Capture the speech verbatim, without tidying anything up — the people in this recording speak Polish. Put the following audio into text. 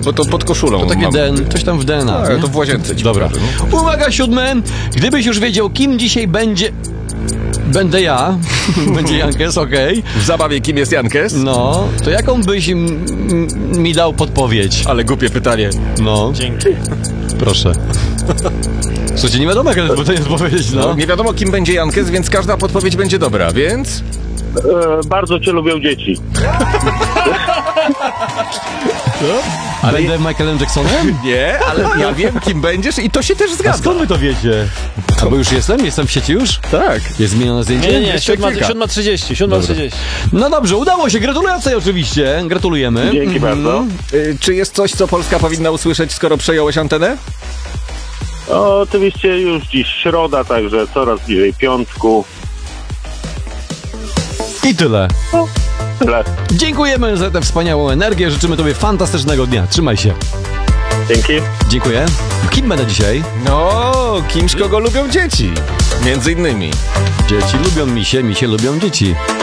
bo to pod koszulą. To takie mam. D N A, coś tam w D N A. A, nie? to w łazience ci Dobra. pokażę, no. Uwaga, siódme. Gdybyś już wiedział, kim dzisiaj będzie... Będę ja. Będzie Jankes, okej. W zabawie kim jest Jankes? No, to jaką byś m- m- mi dał podpowiedź? Ale głupie pytanie. No, Dzięki. proszę. Słuchajcie, nie wiadomo, jak to jest powiedzieć, No, no. nie wiadomo kim będzie Jankes, więc każda podpowiedź będzie dobra, więc... E, bardzo cię lubią dzieci. Ale będę Michaelem Jacksonem? Nie, ale ja wiem kim będziesz i to się też A zgadza. skąd wy to wiecie? A bo już jestem? Jestem w sieci już? Tak. Jest zmienione zdjęcie? Nie, nie, nie, Jeszcze siódma, kilka. siódma trzydzieści, siódma trzydzieści. No dobrze, udało się. Gratulacje oczywiście. Gratulujemy. Dzięki bardzo. Y, czy jest coś, co Polska powinna usłyszeć, skoro przejąłeś antenę? O, oczywiście już dziś środa, także coraz bliżej piątku. I tyle. Tyle. Dziękujemy za tę wspaniałą energię. Życzymy tobie fantastycznego dnia. Trzymaj się. Dzięki. Dziękuję. Kim będę dzisiaj? No, kimś kogo lubią dzieci. Między innymi. Dzieci lubią misie, misie lubią dzieci.